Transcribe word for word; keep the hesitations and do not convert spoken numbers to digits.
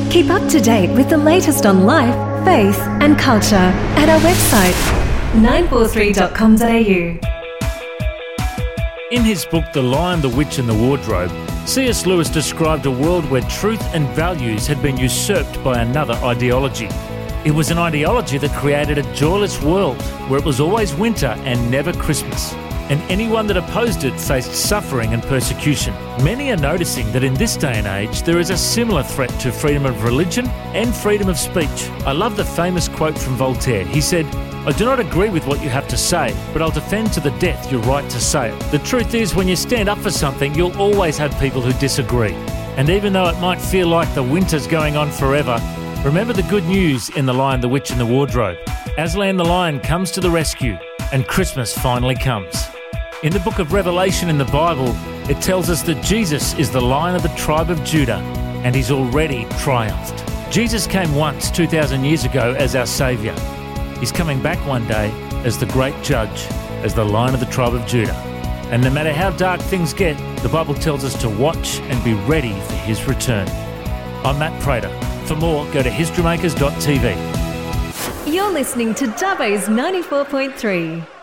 Keep up to date with the latest on life, faith and culture at our website, nine four three dot com dot a u. In his book The Lion, the Witch and the Wardrobe, C S Lewis described a world where truth and values had been usurped by another ideology. It was an ideology that created a joyless world where it was always winter and never Christmas. And anyone that opposed it faced suffering and persecution. Many are noticing that in this day and age, there is a similar threat to freedom of religion and freedom of speech. I love the famous quote from Voltaire. He said, "I do not agree with what you have to say, but I'll defend to the death your right to say it." The truth is, when you stand up for something, you'll always have people who disagree. And even though it might feel like the winter's going on forever, remember the good news in The Lion, the Witch and the Wardrobe. Aslan the Lion comes to the rescue, and Christmas finally comes. In the book of Revelation in the Bible, it tells us that Jesus is the Lion of the tribe of Judah, and he's already triumphed. Jesus came once, two thousand years ago, as our Saviour. He's coming back one day as the great judge, as the Lion of the tribe of Judah. And no matter how dark things get, the Bible tells us to watch and be ready for his return. I'm Matt Prater. For more, go to history makers dot t v. You're listening to Dubbo's ninety-four point three.